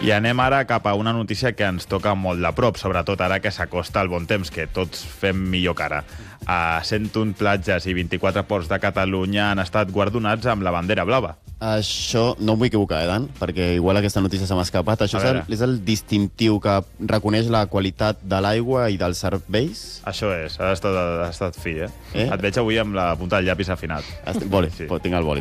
I anem ara cap a una notícia que ens toca molt de prop, sobretot ara que s'acosta el bon temps, que tots fem millor cara. A 101 platges i 24 ports de Catalunya han estat guardonats amb la bandera blava. Això no em vull equivocar, Dan, perquè igual aquesta notícia se m'ha escapat. Això és el distintiu que reconeix la qualitat de l'aigua i dels serveis? Això és, ha estat fi, eh? Et veig avui amb la punta del llapis afinat. Boli, sí. Tinc el boli.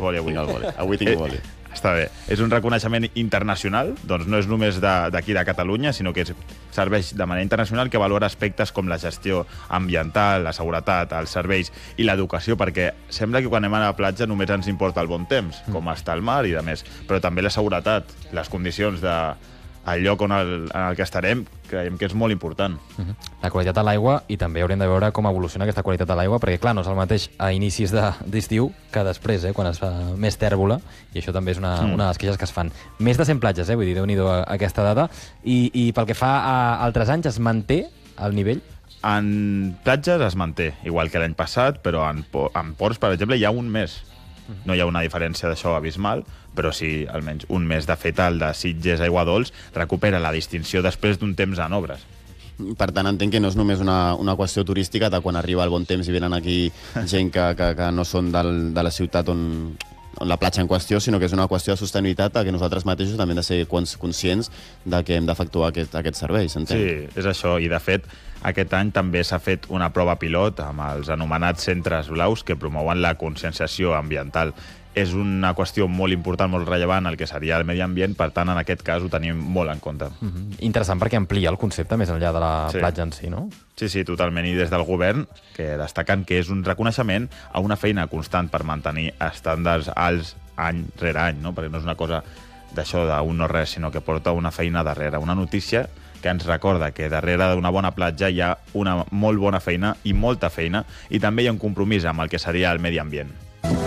Avui tinc boli. Està bé. És un reconeixement internacional, doncs no és només d'aquí de Catalunya, sinó que serveix de manera internacional, que valora aspectes com la gestió ambiental, la seguretat, els serveis i l'educació, perquè sembla que quan anem a la platja només ens importa el bon temps, com està el mar i de més, però també la seguretat, les condicions el lloc en el que estarem, creiem que és molt important. La qualitat de l'aigua, i també haurem de veure com evoluciona aquesta qualitat de l'aigua, perquè, clar, no és el mateix a inicis d'estiu que després, quan es fa més tèrbola, i això també és una de les queixes que es fan. Més de 100 platges, vull dir, Déu-n'hi-do aquesta data, i pel que fa a altres anys, es manté el nivell? En platges es manté, igual que l'any passat, però en ports, per exemple, hi ha un mes. No hi ha una diferència d'això abismal, però sí, almenys un mes. De fet, el de Sitges Aigua Dols recupera la distinció després d'un temps en obres. Per tant, entenc que no és només una qüestió turística de quan arriba el bon temps i venen aquí gent que no són de la ciutat on la platja en qüestió, sinó que és una qüestió de sostenibilitat que nosaltres mateixos també hem de ser conscients de que hem d'efectuar aquests serveis, entenc. Sí, és això, i de fet aquest any també s'ha fet una prova pilot amb els anomenats centres blaus que promouen la conscienciació ambiental. És una qüestió molt important, molt rellevant, el que seria el medi ambient, per tant, en aquest cas ho tenim molt en compte. Interessant perquè amplia el concepte més enllà de la platja en si, no? Sí, totalment. I des del govern, que destaquen que és un reconeixement a una feina constant per mantenir estàndards alts any rere any, no? Perquè no és una cosa d'això d'un no res, sinó que porta una feina darrere. Una notícia que ens recorda que darrere d'una bona platja hi ha una molt bona feina i molta feina, i també hi ha un compromís amb el que seria el medi ambient.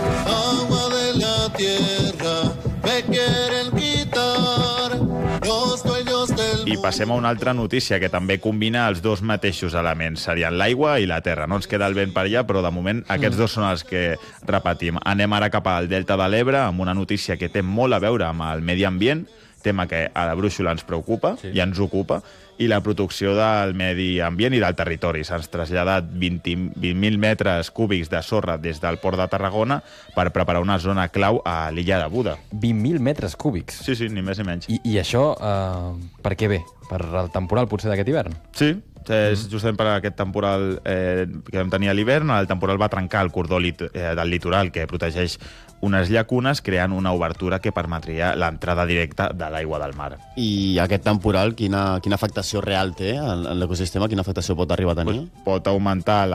I passem a una altra notícia que també combina els dos mateixos elements. Serien l'aigua i la terra. No ens queda el vent per allà, però de moment aquests dos són els que repetim. Anem ara cap al Delta de l'Ebre amb una notícia que té molt a veure amb el medi ambient, tema que a la Brúixola ens preocupa i ens ocupa, i la protecció del medi ambient i del territori. S'han traslladat 20.000 metres cúbics de sorra des del port de Tarragona per preparar una zona clau a l'illa de Buda. 20.000 metres cúbics? Sí, ni més ni menys. I això per què ve? Per el temporal potser d'aquest hivern? Sí, és justament per aquest temporal que vam tenir a l'hivern. El temporal va trencar el cordó del litoral que protegeix unes llacunes, creant una obertura que permetria l'entrada directa de l'aigua del mar. I aquest temporal, quina afectació real té en l'ecosistema? Quina afectació pot arribar a tenir? Pot augmentar